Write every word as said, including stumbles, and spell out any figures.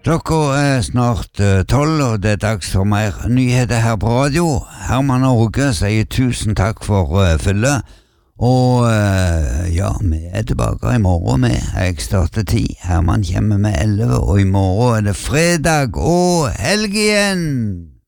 Klokka er snart uh, tolv, og det er dags for mer nyheter her på radio. Herman Norge sier tusen takk for uh, følge, og uh, ja, vi er tilbake i morgen med jeg starter ti. Herman kommer med elleve, og i morgen er det fredag og helg igjen!